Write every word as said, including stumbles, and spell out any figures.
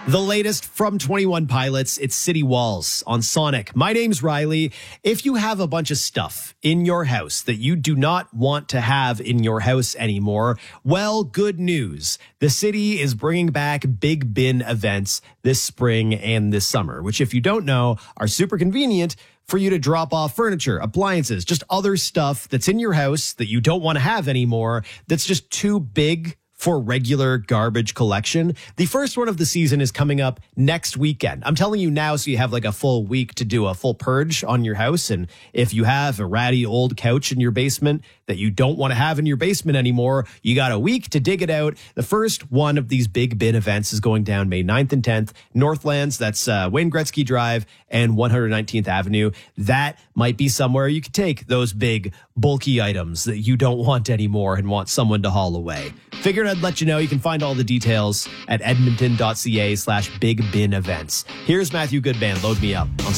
The latest from twenty-one Pilots, it's City Walls on Sonic. My name's Riley. If you have a bunch of stuff in your house that you do not want to have in your house anymore, well, good news. The city is bringing back big bin events this spring and this summer, which, if you don't know, are super convenient for you to drop off furniture, appliances, just other stuff that's in your house that you don't want to have anymore, that's just too big for regular garbage collection. The first one of the season is coming up next weekend. I'm telling you now so you have like a full week to do a full purge on your house. And if you have a ratty old couch in your basement that you don't want to have in your basement anymore, you got a week to dig it out. The first one of these big bin events is going down May ninth and tenth. Northlands, that's uh, Wayne Gretzky Drive and one hundred nineteenth Avenue. That might be somewhere you could take those big, bulky items that you don't want anymore and want someone to haul away. Figured I'd let you know. You can find all the details at edmonton.ca slash big bin events. Here's Matthew Goodman. Load me up on